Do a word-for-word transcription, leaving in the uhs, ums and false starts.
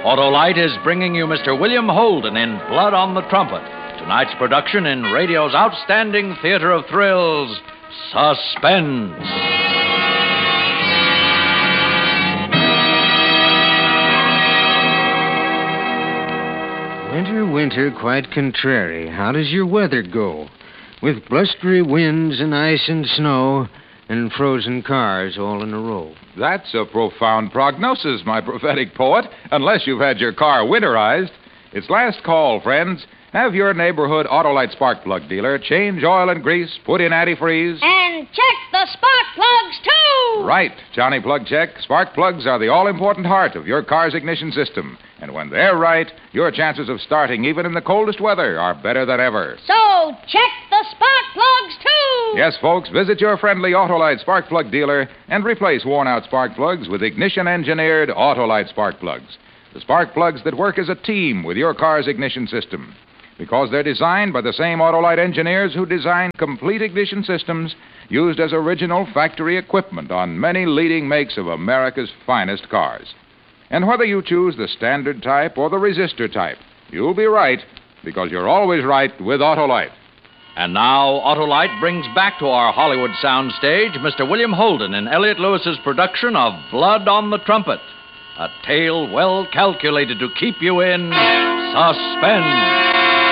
Autolite is bringing you Mister William Holden in Blood on the Trumpet. Tonight's production in radio's outstanding theater of thrills, Suspense. Winter, winter, quite contrary. How does your weather go? With blustery winds and ice and snow and frozen cars all in a row. That's a profound prognosis, my prophetic poet, unless you've had your car winterized. It's last call, friends. Have your neighborhood Autolite spark plug dealer change oil and grease, put in antifreeze. And check the spark plugs, too! Right, Johnny Plug Check. Spark plugs are the all-important heart of your car's ignition system. And when they're right, your chances of starting even in the coldest weather are better than ever. So check the spark plugs, too! Yes, folks, visit your friendly Autolite spark plug dealer and replace worn-out spark plugs with ignition-engineered Autolite spark plugs. The spark plugs that work as a team with your car's ignition system. Because they're designed by the same Autolite engineers who design complete ignition systems used as original factory equipment on many leading makes of America's finest cars. And whether you choose the standard type or the resistor type, you'll be right, because you're always right with Autolite. And now, Autolite brings back to our Hollywood soundstage Mister William Holden in Elliot Lewis's production of Blood on the Trumpet, a tale well calculated to keep you in suspense.